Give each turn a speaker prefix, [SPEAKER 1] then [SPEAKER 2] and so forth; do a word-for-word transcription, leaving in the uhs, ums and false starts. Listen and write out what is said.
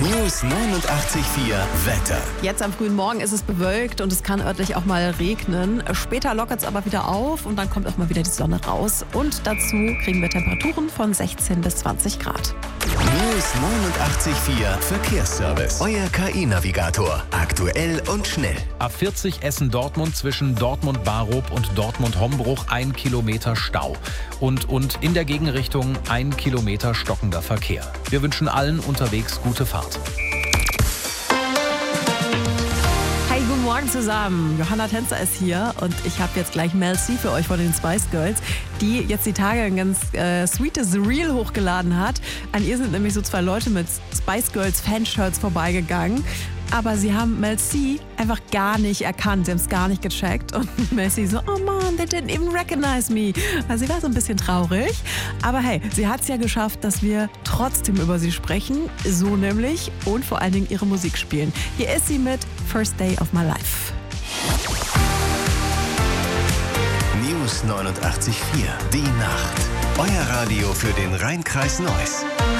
[SPEAKER 1] News neunundachtzig Komma vier Wetter.
[SPEAKER 2] Jetzt am frühen Morgen ist es bewölkt und es kann örtlich auch mal regnen. Später lockert es aber wieder auf und dann kommt auch mal wieder die Sonne raus. Und dazu kriegen wir Temperaturen von sechzehn bis zwanzig Grad.
[SPEAKER 1] News neunundachtzig Komma vier Verkehrsservice. Euer K I-Navigator. Aktuell und schnell.
[SPEAKER 3] A vierzig Essen-Dortmund zwischen Dortmund-Barup und Dortmund-Hombruch ein Kilometer Stau. Und, und in der Gegenrichtung ein Kilometer stockender Verkehr. Wir wünschen allen unterwegs gute Fahrt.
[SPEAKER 2] Hey, guten Morgen zusammen. Johanna Tänzer ist hier und ich habe jetzt gleich Mel C für euch von den Spice Girls, die jetzt die Tage ein ganz äh, sweetes Reel hochgeladen hat. An ihr sind nämlich so zwei Leute mit Spice Girls Fanshirts vorbeigegangen. Aber sie haben Mel C einfach gar nicht erkannt, sie haben es gar nicht gecheckt. Und Mel C so, oh man, they didn't even recognize me. Also sie war so ein bisschen traurig. Aber hey, sie hat es ja geschafft, dass wir trotzdem über sie sprechen. So nämlich. Und vor allen Dingen ihre Musik spielen. Hier ist sie mit First Day of My Life.
[SPEAKER 1] News neunundachtzig Komma vier. Die Nacht. Euer Radio für den Rhein-Kreis Neuss.